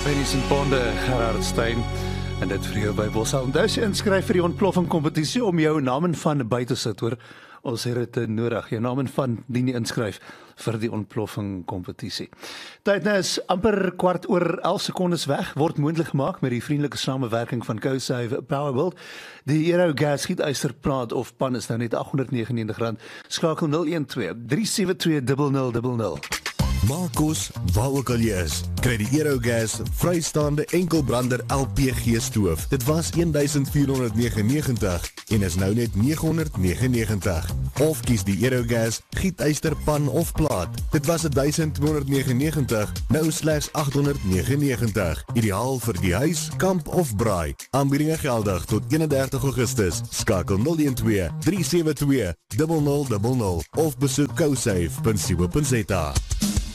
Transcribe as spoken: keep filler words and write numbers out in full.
Pennies en ponde, Gerard Stein. En dit vir jou by Bosal. Onthou jy inskryf vir die ontploffing kompetisie om jou naam en van by te sit, hoor. Ons het dit nodig. Jou naam en van dien jy inskryf vir die ontploffing kompetisie. Tyd nou is amper kwart oor elf sekondes weg. Word moontlik gemaak met die vriendelike samewerking van GoSave Powerworld. Die Aerogas gietysterplaat of pan is nou net agt honderd negenennegentig rand. Skakel nul een twee drie sewe twee nul nul nul nul. Maak kos waar ook al jy is. Kry die Aerogas vrystaande enkelbrander L P G stoof. Dit was een vier honderd negenennegentig en is nou net nege honderd negenennegentig. Of kies die Aerogas gietyster pan of plaat. Dit was twaalf honderd negenennegentig, nou slegs agt honderd negenennegentig. Ideaal vir die huis, kamp of braai. Aanbiedinge geldig tot eenendertig Augustus. Skakel nul een twee drie sewe twee nul nul nul nul of besoek gosave punt co punt za.